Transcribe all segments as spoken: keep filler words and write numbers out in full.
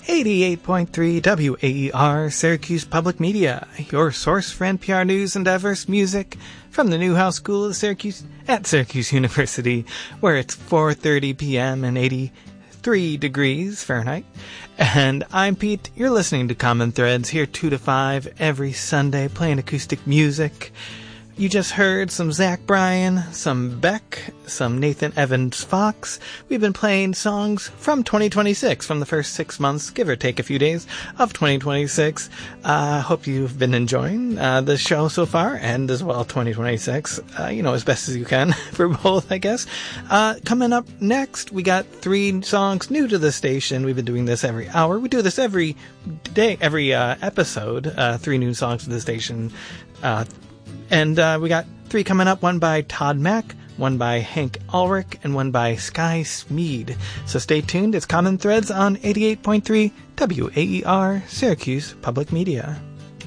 eighty-eight point three W A E R, Syracuse Public Media, your source for N P R news and diverse music from the Newhouse School of Syracuse at Syracuse University, where it's four thirty p.m. and eighty-three degrees Fahrenheit. And I'm Pete. You're listening to Common Threads, here two to five every Sunday, playing acoustic music. You just heard some Zach Bryan, some Beck, some Nathan Evans Fox. We've been playing songs from twenty twenty-six, from the first six months, give or take a few days, of twenty twenty-six. I uh, hope you've been enjoying uh, the show so far, and as well twenty twenty-six, uh, you know, as best as you can for both, I guess. Uh, coming up next, we got three songs new to the station. We've been doing this every hour. We do this every day, every uh, episode, uh, three new songs to the station. Uh, And uh, we got three coming up, one by Todd Mack, one by Hank Ulrich, and one by Sky Smeed. So stay tuned. It's Common Threads on eighty-eight point three W A E R, Syracuse Public Media.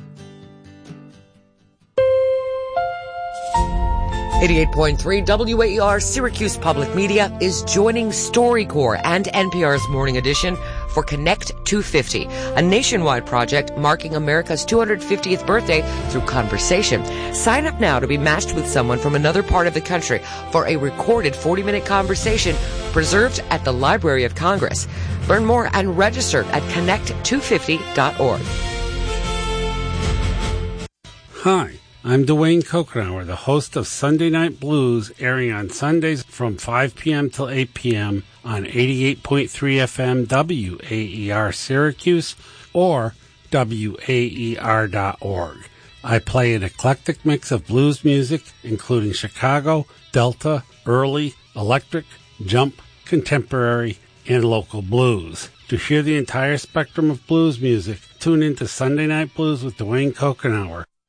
eighty-eight point three W A E R Syracuse Public Media is joining StoryCorps and N P R's Morning Edition for Connect two fifty, a nationwide project marking America's two hundred fiftieth birthday through conversation. Sign up now to be matched with someone from another part of the country for a recorded forty-minute conversation preserved at the Library of Congress. Learn more and register at connect two fifty dot org. Hi. I'm Dwayne Kokenauer, the host of Sunday Night Blues, airing on Sundays from five p.m. till eight p.m. on eighty-eight point three F M W A E R Syracuse or W A E R dot org. I play an eclectic mix of blues music, including Chicago, Delta, early, electric, jump, contemporary, and local blues. To hear the entire spectrum of blues music, tune in to Sunday Night Blues with Dwayne Kokenauer